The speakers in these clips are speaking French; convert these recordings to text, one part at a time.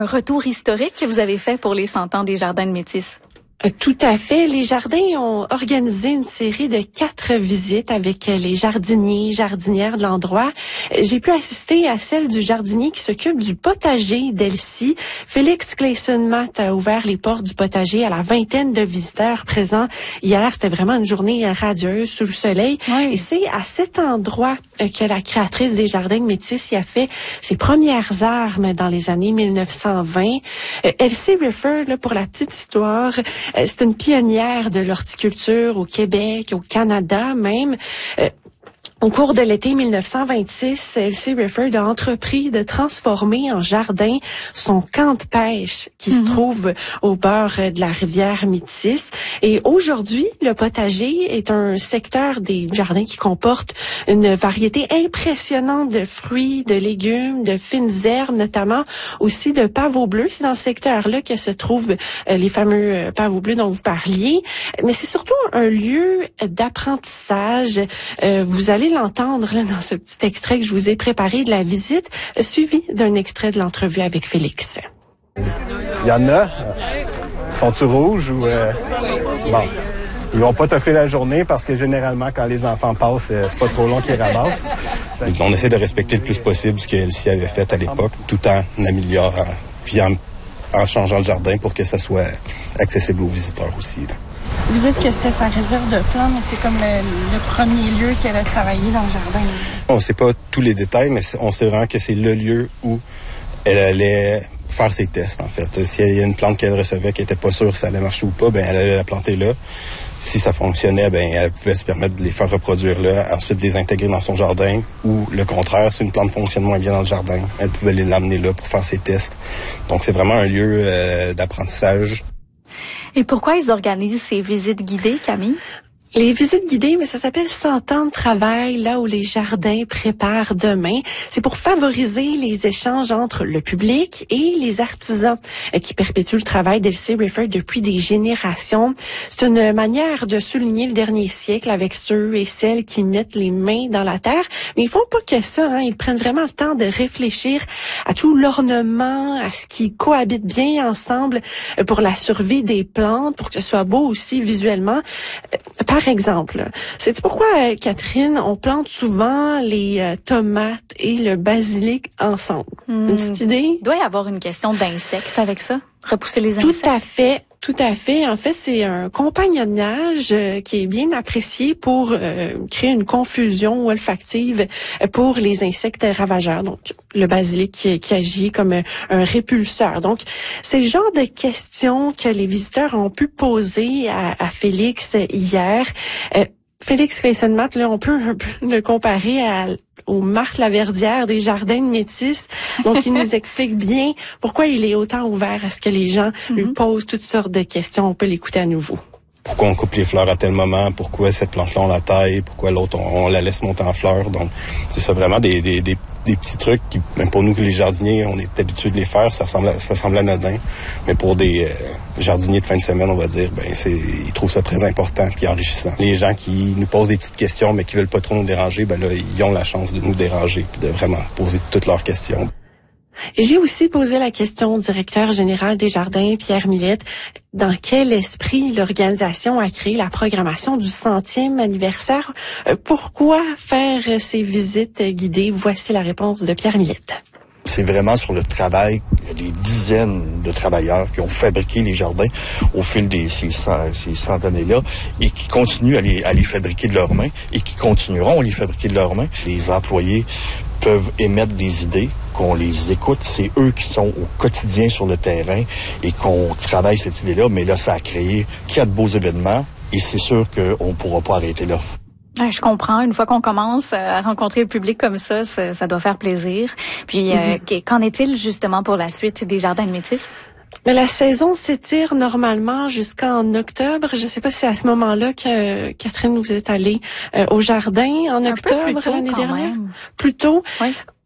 Un retour historique que vous avez fait pour les 100 ans des Jardins de Métis. Tout à fait. Les Jardins ont organisé une série de 4 visites avec les jardiniers, jardinières de l'endroit. J'ai pu assister à celle du jardinier qui s'occupe du potager d'Elsie. Félix Clayson-Matt a ouvert les portes du potager à la vingtaine de visiteurs présents. Hier, c'était vraiment une journée radieuse sous le soleil. Oui. Et c'est à cet endroit que la créatrice des Jardins de Métis y a fait ses premières armes dans les années 1920. Elsie Rifford, là, pour la petite histoire, c'est une pionnière de l'horticulture au Québec, au Canada même. Au cours de l'été 1926, Elsie Rifford a entrepris de transformer en jardin son camp de pêche qui se trouve au bord de la rivière Métis. Et aujourd'hui, le potager est un secteur des jardins qui comporte une variété impressionnante de fruits, de légumes, de fines herbes, notamment aussi de pavots bleus. C'est dans ce secteur-là que se trouvent les fameux pavots bleus dont vous parliez. Mais c'est surtout un lieu d'apprentissage. Vous allez l'entendre là, dans ce petit extrait que je vous ai préparé de la visite, suivi d'un extrait de l'entrevue avec Félix. Il y en a. Sont-tu rouges ou... Bon. Ils vont pas toffer la journée parce que généralement, quand les enfants passent, c'est pas trop long qu'ils ramassent. On essaie de respecter le plus possible ce qu'Elsie avait fait à l'époque, tout en améliorant, puis en changeant le jardin pour que ça soit accessible aux visiteurs aussi, là. Vous dites que c'était sa réserve de plantes, mais c'est comme le premier lieu qu'elle a travaillé dans le jardin. On ne sait pas tous les détails, mais on sait vraiment que c'est le lieu où elle allait faire ses tests, en fait. S'il y a une plante qu'elle recevait qui n'était pas sûre si ça allait marcher ou pas, ben elle allait la planter là. Si ça fonctionnait, ben elle pouvait se permettre de les faire reproduire là, ensuite de les intégrer dans son jardin, ou le contraire, si une plante fonctionne moins bien dans le jardin, elle pouvait l'amener là pour faire ses tests. Donc c'est vraiment un lieu d'apprentissage. Et pourquoi ils organisent ces visites guidées, Camille? Les visites guidées, mais ça s'appelle 100 ans de travail, là où les jardins préparent demain. C'est pour favoriser les échanges entre le public et les artisans qui perpétuent le travail d'Elsie Rifford depuis des générations. C'est une manière de souligner le dernier siècle avec ceux et celles qui mettent les mains dans la terre. Mais ils font pas que ça, hein. Ils prennent vraiment le temps de réfléchir à tout l'ornement, à ce qui cohabite bien ensemble pour la survie des plantes, pour que ce soit beau aussi visuellement. Par exemple, sais-tu pourquoi, Catherine, on plante souvent les tomates et le basilic ensemble? Une petite idée? Il doit y avoir une question d'insectes avec ça? Repousser les insectes? Tout à fait. En fait, c'est un compagnonnage qui est bien apprécié pour créer une confusion olfactive pour les insectes ravageurs. Donc, le basilic qui agit comme un répulseur. Donc, c'est le genre de questions que les visiteurs ont pu poser à Félix hier. Félix Clayson-Matt, là, on peut un peu le comparer au Marc Laverdière des Jardins de Métis. Donc, il nous explique bien pourquoi il est autant ouvert à ce que les gens lui posent toutes sortes de questions. On peut l'écouter à nouveau. Pourquoi on coupe les fleurs à tel moment? Pourquoi cette plante-là, on la taille? Pourquoi l'autre, on la laisse monter en fleurs? Donc, c'est ça, vraiment des petits trucs qui, même pour nous, les jardiniers, on est habitués de les faire. Ça semble anodin. Mais pour des jardiniers de fin de semaine, on va dire, ils trouvent ça très important puis enrichissant. Les gens qui nous posent des petites questions, mais qui veulent pas trop nous déranger, ben là, ils ont la chance de nous déranger puis de vraiment poser toutes leurs questions. J'ai aussi posé la question au directeur général des Jardins, Pierre Millette. Dans quel esprit l'organisation a créé la programmation du 100e anniversaire? Pourquoi faire ces visites guidées? Voici la réponse de Pierre Millette. C'est vraiment sur le travail, des dizaines de travailleurs qui ont fabriqué les jardins au fil de ces 100 années-là et qui continuent à les fabriquer de leurs mains et qui continueront à les fabriquer de leurs mains. Les employés peuvent émettre des idées, qu'on les écoute. C'est eux qui sont au quotidien sur le terrain et qu'on travaille cette idée-là. Mais là, ça a créé 4 beaux événements et c'est sûr qu'on ne pourra pas arrêter là. Je comprends. Une fois qu'on commence à rencontrer le public comme ça doit faire plaisir. Puis, qu'en est-il justement pour la suite des Jardins de Métis? Mais la saison s'étire normalement jusqu'en octobre. Je ne sais pas si c'est à ce moment-là que Catherine, vous êtes allée au jardin en octobre l'année dernière. Même. Plus tôt. Oui.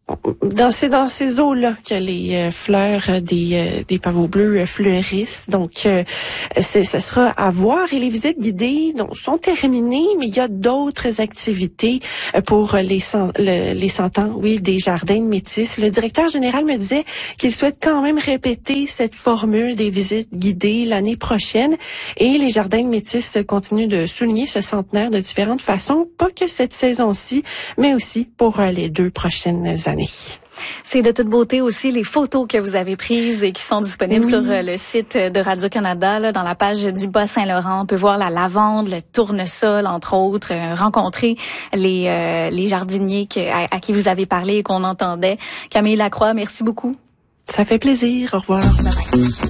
dans ces eaux-là que les fleurs des pavots bleus fleurissent. Donc, ça sera à voir. Et les visites guidées sont terminées, mais il y a d'autres activités pour les 100 ans, oui, des jardins de Métis. Le directeur général me disait qu'il souhaite quand même répéter cette formule des visites guidées l'année prochaine. Et les jardins de Métis continuent de souligner ce centenaire de différentes façons, pas que cette saison-ci, mais aussi pour les 2 prochaines années. C'est de toute beauté aussi les photos que vous avez prises et qui sont disponibles sur le site de Radio-Canada, là, dans la page du Bas-Saint-Laurent. On peut voir la lavande, le tournesol, entre autres, rencontrer les jardiniers à qui vous avez parlé et qu'on entendait. Camille Lacroix, merci beaucoup. Ça fait plaisir. Au revoir. Bye bye.